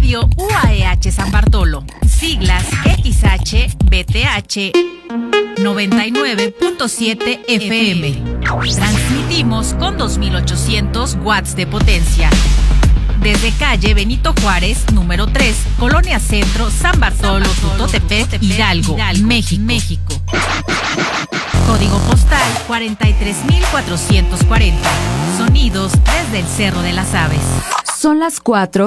Radio UAEH San Bartolo, siglas XHBTH 99.7 FM. Transmitimos con 2800 watts de potencia. Desde calle Benito Juárez, número 3, Colonia Centro, San Bartolo, Tutotepec, Hidalgo, México. Código postal 43440. Sonidos desde el Cerro de las Aves. Son las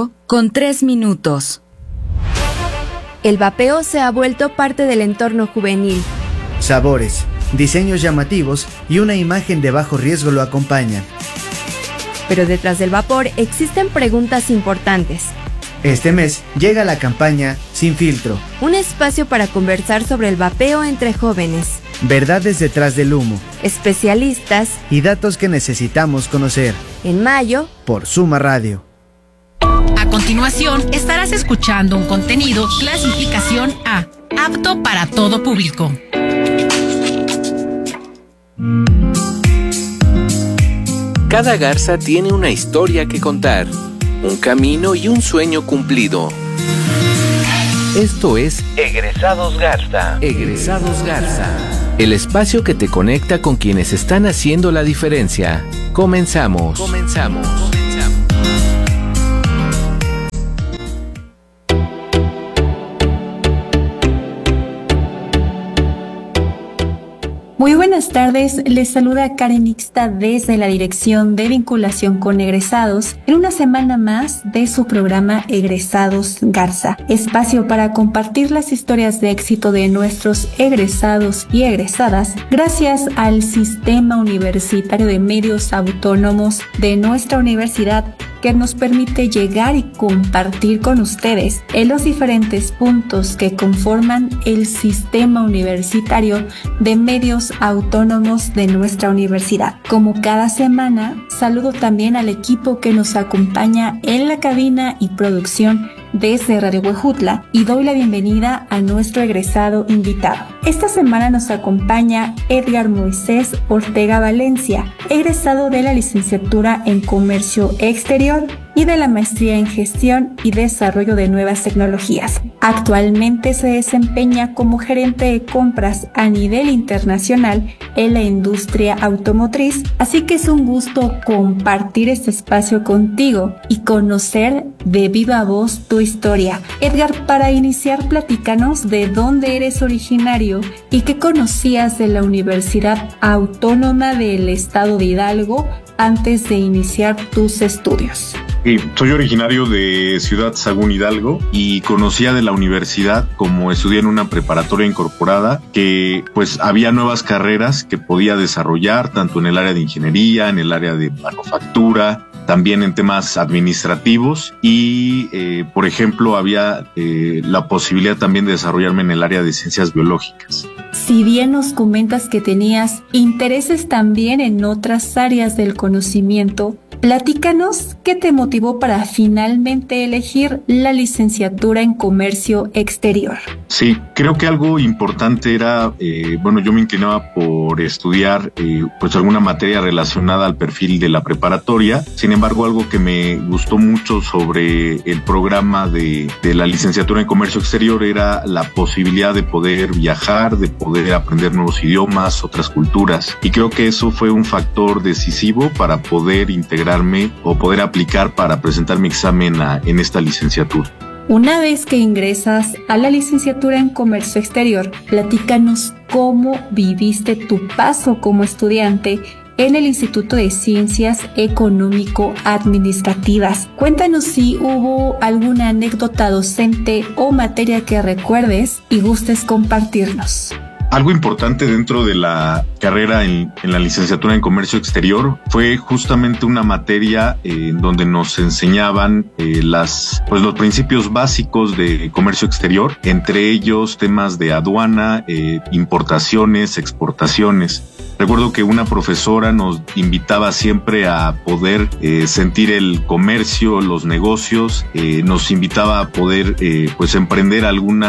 4:03. El vapeo se ha vuelto parte del entorno juvenil. Sabores, diseños llamativos y una imagen de bajo riesgo lo acompañan. Pero detrás del vapor existen preguntas importantes. Este mes llega la campaña Sin Filtro. Un espacio para conversar sobre el vapeo entre jóvenes. Verdades detrás del humo. Especialistas. Y datos que necesitamos conocer. En mayo. Por Suma Radio. A continuación, estarás escuchando un contenido clasificación A, apto para todo público. Cada garza tiene una historia que contar, un camino y un sueño cumplido. Esto es Egresados Garza. Egresados Garza. El espacio que te conecta con quienes están haciendo la diferencia. Comenzamos. Muy buenas tardes, les saluda Karen Ixta desde la Dirección de Vinculación con Egresados en una semana más de su programa Egresados Garza, espacio para compartir las historias de éxito de nuestros egresados y egresadas gracias al Sistema Universitario de Medios Autónomos de nuestra universidad, que nos permite llegar y compartir con ustedes en los diferentes puntos que conforman el Sistema Universitario de Medios Autónomos de nuestra universidad. Como cada semana, saludo también al equipo que nos acompaña en la cabina y producción desde Radio Huejutla y doy la bienvenida a nuestro egresado invitado. Esta semana nos acompaña Edgar Moisés Ortega Valencia, egresado de la licenciatura en Comercio Exterior y de la maestría en Gestión y Desarrollo de Nuevas Tecnologías. Actualmente se desempeña como gerente de compras a nivel internacional en la industria automotriz, así que es un gusto compartir este espacio contigo y conocer de viva voz tu historia. Edgar, para iniciar, platícanos de dónde eres originario y qué conocías de la Universidad Autónoma del Estado de Hidalgo antes de iniciar tus estudios. Soy originario de Ciudad Sagún, Hidalgo, y conocía de la universidad como estudié en una preparatoria incorporada que pues había nuevas carreras que podía desarrollar tanto en el área de ingeniería, en el área de manufactura, también en temas administrativos y por ejemplo había la posibilidad también de desarrollarme en el área de ciencias biológicas. Si bien nos comentas que tenías intereses también en otras áreas del conocimiento, platícanos qué te motivó para finalmente elegir la licenciatura en Comercio Exterior. Sí, creo que algo importante era, yo me inclinaba por estudiar pues alguna materia relacionada al perfil de la preparatoria. Sin embargo, algo que me gustó mucho sobre el programa de la licenciatura en Comercio Exterior era la posibilidad de poder viajar, de poder aprender nuevos idiomas, otras culturas. Y creo que eso fue un factor decisivo para poder integrarme o poder aplicar para presentar mi examen en esta licenciatura. Una vez que ingresas a la licenciatura en Comercio Exterior, platícanos cómo viviste tu paso como estudiante en el Instituto de Ciencias Económico-Administrativas. Cuéntanos si hubo alguna anécdota docente o materia que recuerdes y gustes compartirnos. Algo importante dentro de la carrera en la licenciatura en Comercio Exterior fue justamente una materia en donde nos enseñaban los principios básicos de comercio exterior, entre ellos temas de aduana, importaciones, exportaciones. Recuerdo que una profesora nos invitaba siempre a poder sentir el comercio, los negocios, nos invitaba a poder emprender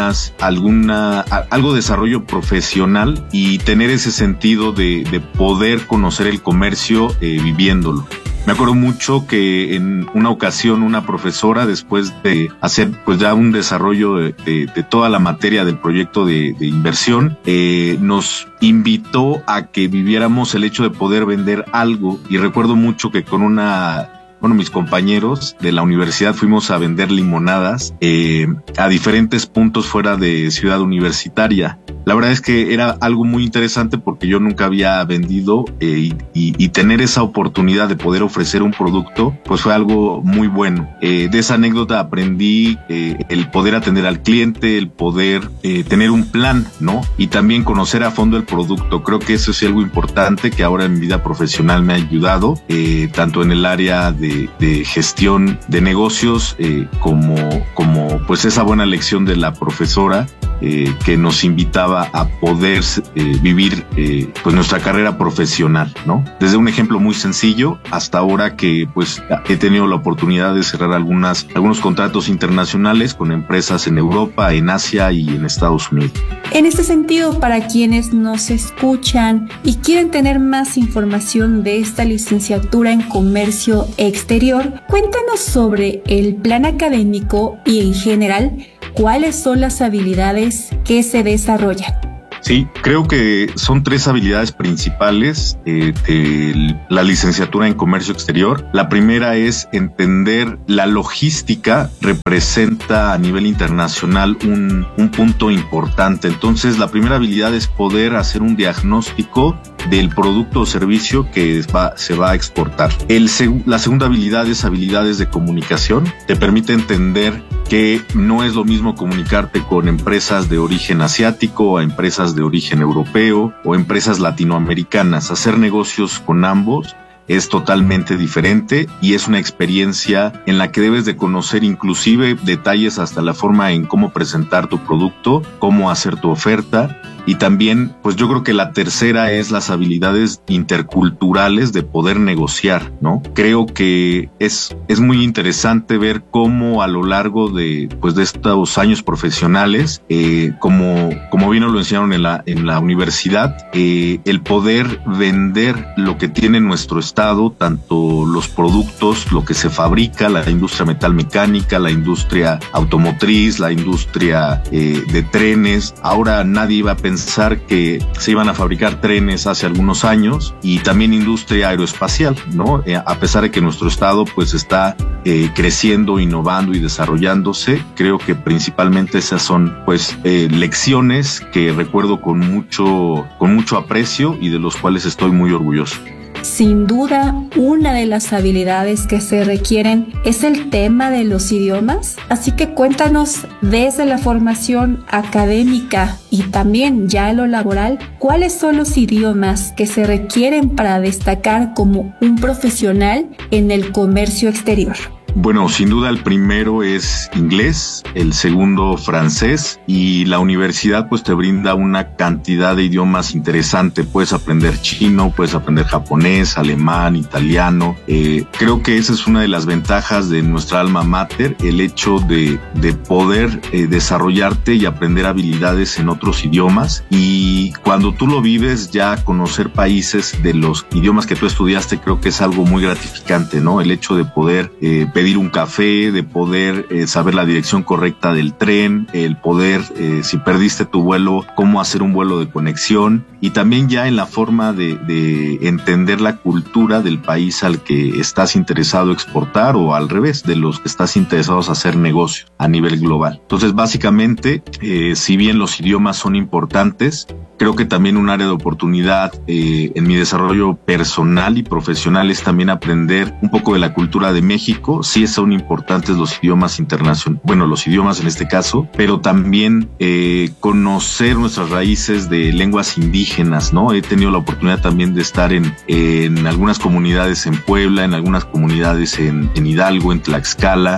algo de desarrollo profesional y tener ese sentido de poder conocer el comercio viviéndolo. Me acuerdo mucho que en una ocasión una profesora, después de hacer pues ya un desarrollo de toda la materia del proyecto de inversión, nos invitó a que viviéramos el hecho de poder vender algo, y recuerdo mucho que con mis compañeros de la universidad fuimos a vender limonadas a diferentes puntos fuera de Ciudad Universitaria. La verdad es que era algo muy interesante porque yo nunca había vendido y tener esa oportunidad de poder ofrecer un producto, pues fue algo muy bueno. De esa anécdota aprendí el poder atender al cliente, el poder tener un plan, ¿no? Y también conocer a fondo el producto. Creo que eso es algo importante que ahora en mi vida profesional me ha ayudado, tanto en el área de gestión de negocios como pues esa buena lección de la profesora que nos invitaba a poder vivir pues nuestra carrera profesional, ¿no? Desde un ejemplo muy sencillo hasta ahora que pues he tenido la oportunidad de cerrar algunos contratos internacionales con empresas en Europa, en Asia y en Estados Unidos. En este sentido, para quienes nos escuchan y quieren tener más información de esta licenciatura en comercio exterior, cuéntanos sobre el plan académico y en general, ¿cuáles son las habilidades que se desarrollan? Sí, creo que son 3 habilidades principales de la licenciatura en comercio exterior. La primera es entender la logística, representa a nivel internacional un punto importante. Entonces, la primera habilidad es poder hacer un diagnóstico del producto o servicio que se va a exportar. La segunda habilidad es habilidades de comunicación. Te permite entender que no es lo mismo comunicarte con empresas de origen asiático o empresas de origen europeo o empresas latinoamericanas. Hacer negocios con ambos es totalmente diferente y es una experiencia en la que debes de conocer inclusive detalles hasta la forma en cómo presentar tu producto, cómo hacer tu oferta. Y también, pues yo creo que la tercera es las habilidades interculturales de poder negociar, ¿no? Creo que es muy interesante ver cómo a lo largo de estos años profesionales, como bien nos lo enseñaron en la universidad, el poder vender lo que tiene nuestro estado, tanto los productos, lo que se fabrica, la industria metalmecánica, la industria automotriz, la industria de trenes. Ahora nadie iba a pensar que se iban a fabricar trenes hace algunos años, y también industria aeroespacial, ¿no? A pesar de que nuestro estado pues está creciendo, innovando y desarrollándose, creo que principalmente esas son pues lecciones que recuerdo con mucho aprecio y de los cuales estoy muy orgulloso. Sin duda, una de las habilidades que se requieren es el tema de los idiomas. Así que cuéntanos desde la formación académica y también ya en lo laboral, ¿cuáles son los idiomas que se requieren para destacar como un profesional en el comercio exterior? Bueno, sin duda el primero es inglés, el segundo francés, y la universidad pues te brinda una cantidad de idiomas interesante. Puedes aprender chino, puedes aprender japonés, alemán, italiano. Creo que esa es una de las ventajas de nuestra alma mater, el hecho de poder desarrollarte y aprender habilidades en otros idiomas. Y cuando tú lo vives, ya conocer países de los idiomas que tú estudiaste, creo que es algo muy gratificante, ¿no? El hecho de poder pedir un café, de poder saber la dirección correcta del tren, el poder, si perdiste tu vuelo, cómo hacer un vuelo de conexión, y también ya en la forma de entender la cultura del país al que estás interesado exportar, o al revés, de los que estás interesados a hacer negocio a nivel global. Entonces, básicamente, si bien los idiomas son importantes, creo que también un área de oportunidad en mi desarrollo personal y profesional es también aprender un poco de la cultura de México. Sí son importantes los idiomas internacionales, bueno, los idiomas en este caso, pero también conocer nuestras raíces de lenguas indígenas, ¿no? He tenido la oportunidad también de estar en algunas comunidades en Puebla, en algunas comunidades en Hidalgo, en Tlaxcala,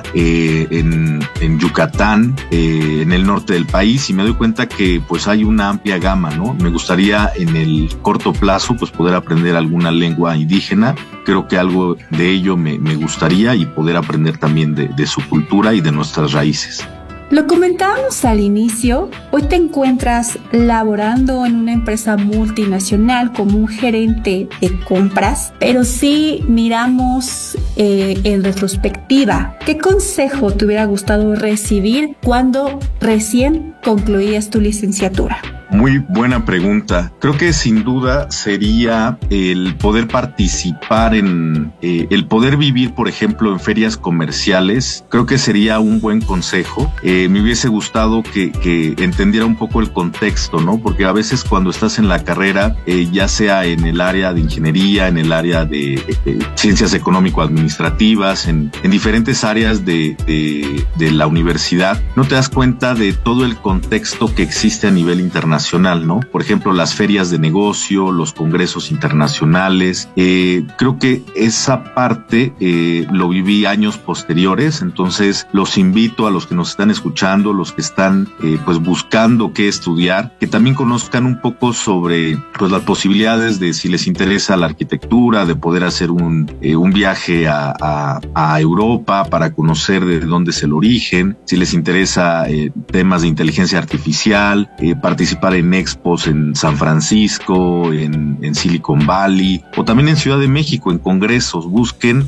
en Yucatán, en el norte del país, y me doy cuenta que pues hay una amplia gama, ¿no? Me gustaría en el corto plazo pues poder aprender alguna lengua indígena. Creo que algo de ello me gustaría, y poder aprender también de su cultura y de nuestras raíces. Lo comentábamos al inicio, hoy te encuentras laborando en una empresa multinacional como un gerente de compras, pero si miramos en retrospectiva, ¿qué consejo te hubiera gustado recibir cuando recién concluías tu licenciatura? Muy buena pregunta. Creo que sin duda sería el poder participar el poder vivir, por ejemplo, en ferias comerciales. Creo que sería un buen consejo. Me hubiese gustado que entendiera un poco el contexto, ¿no? Porque a veces cuando estás en la carrera, ya sea en el área de ingeniería, en el área de ciencias económico-administrativas, en diferentes áreas de la universidad, no te das cuenta de todo el contexto que existe a nivel internacional, ¿no? Por ejemplo, las ferias de negocio, los congresos internacionales. Creo que esa parte lo viví años posteriores, entonces los invito a los que nos están escuchando, los que están pues buscando qué estudiar, que también conozcan un poco sobre pues las posibilidades de, si les interesa la arquitectura, de poder hacer un viaje a Europa para conocer de dónde es el origen, si les interesa temas de inteligencia artificial, participar en expos en San Francisco, en Silicon Valley, o también en Ciudad de México, en congresos. Busquen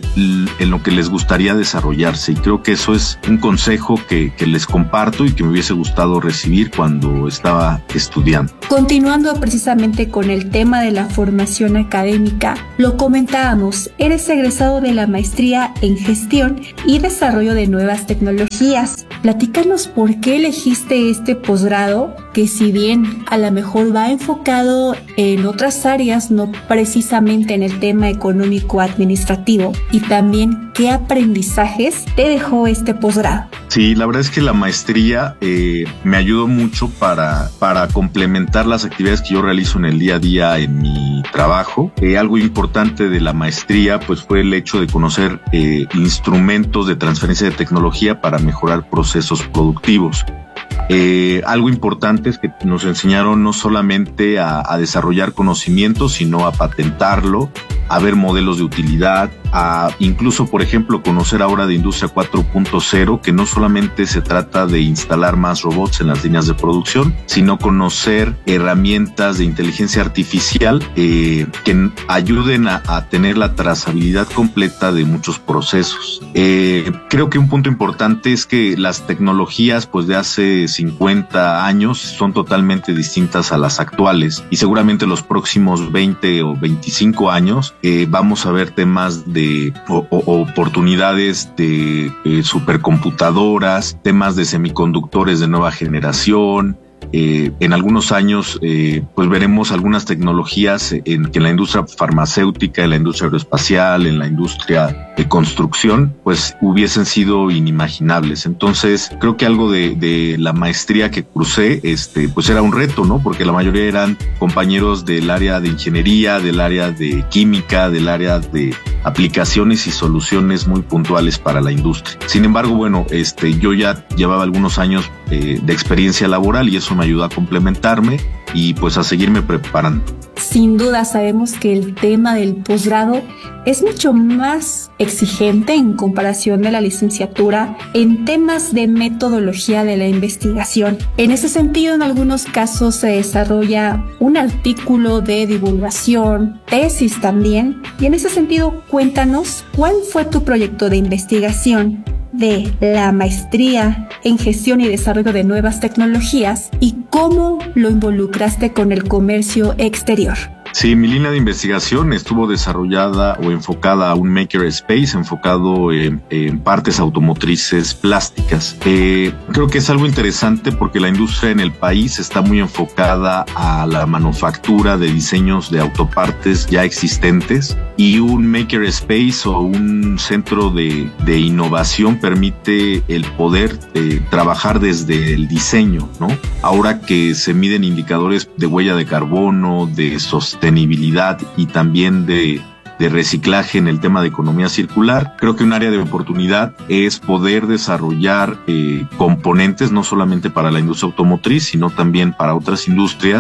en lo que les gustaría desarrollarse, y creo que eso es un consejo que les comparto y que me hubiese gustado recibir cuando estaba estudiando. Continuando precisamente con el tema de la formación académica, lo comentábamos, eres egresado de la maestría en gestión y desarrollo de nuevas tecnologías. Platícanos por qué elegiste este posgrado, que si bien a lo mejor va enfocado en otras áreas, no precisamente en el tema económico administrativo, y también qué aprendizajes te dejó este posgrado. Sí, la verdad es que la maestría me ayudó mucho para complementar las actividades que yo realizo en el día a día en mi trabajo. Algo importante de la maestría pues fue el hecho de conocer instrumentos de transferencia de tecnología para mejorar procesos productivos. Algo importante es que nos enseñaron no solamente a desarrollar conocimiento, sino a patentarlo, a ver modelos de utilidad, a incluso, por ejemplo, conocer ahora de Industria 4.0, que no solamente se trata de instalar más robots en las líneas de producción, sino conocer herramientas de inteligencia artificial que ayuden a tener la trazabilidad completa de muchos procesos. Creo que un punto importante es que las tecnologías pues de hace 50 años son totalmente distintas a las actuales, y seguramente los próximos 20 o 25 años vamos a ver temas de oportunidades de supercomputadoras, temas de semiconductores de nueva generación. En algunos años pues veremos algunas tecnologías que en la industria farmacéutica, en la industria aeroespacial, en la industria de construcción pues hubiesen sido inimaginables. Entonces creo que algo de la maestría que cursé pues era un reto, ¿no? Porque la mayoría eran compañeros del área de ingeniería, del área de química, del área de aplicaciones y soluciones muy puntuales para la industria. Sin embargo, bueno, yo ya llevaba algunos años de experiencia laboral, y eso me ayudó a complementarme y pues a seguirme preparando. Sin duda sabemos que el tema del posgrado es mucho más exigente en comparación de la licenciatura en temas de metodología de la investigación. En ese sentido, en algunos casos se desarrolla un artículo de divulgación, tesis también, y en ese sentido cuéntanos cuál fue tu proyecto de investigación de la maestría en gestión y desarrollo de nuevas tecnologías y cómo lo involucraste con el comercio exterior. Sí, mi línea de investigación estuvo desarrollada o enfocada a un makerspace enfocado en partes automotrices plásticas. Creo que es algo interesante porque la industria en el país está muy enfocada a la manufactura de diseños de autopartes ya existentes, y un makerspace o un centro de innovación permite el poder trabajar desde el diseño, ¿no? Ahora que se miden indicadores de huella de carbono, de sostenibilidad y también de reciclaje en el tema de economía circular, creo que un área de oportunidad es poder desarrollar componentes no solamente para la industria automotriz, sino también para otras industrias,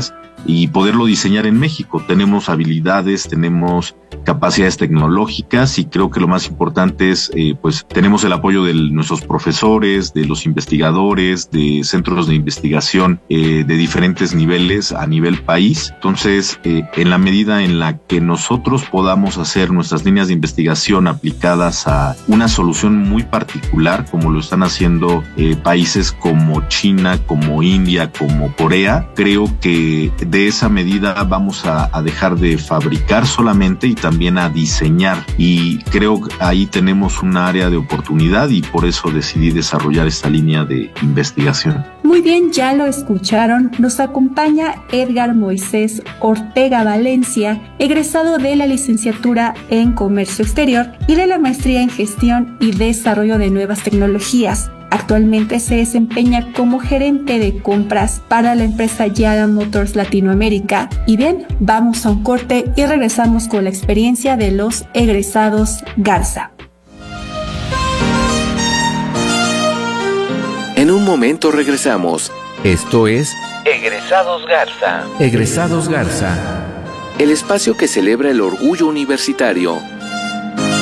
y poderlo diseñar en México. Tenemos habilidades, tenemos capacidades tecnológicas y creo que lo más importante es, pues tenemos el apoyo de nuestros profesores, de los investigadores, de centros de investigación de diferentes niveles a nivel país. Entonces, en la medida en la que nosotros podamos hacer nuestras líneas de investigación aplicadas a una solución muy particular, como lo están haciendo países como China, como India, como Corea, creo que de esa medida vamos a dejar de fabricar solamente y también a diseñar, y creo que ahí tenemos un área de oportunidad y por eso decidí desarrollar esta línea de investigación. Muy bien, ya lo escucharon, nos acompaña Edgar Moisés Ortega Valencia, egresado de la licenciatura en Comercio Exterior y de la maestría en Gestión y Desarrollo de Nuevas Tecnologías. Actualmente se desempeña como gerente de compras para la empresa Yara Motors Latinoamérica. Y bien, vamos a un corte y regresamos con la experiencia de los egresados Garza. En un momento regresamos. Esto es Egresados Garza. Egresados Garza. El espacio que celebra el orgullo universitario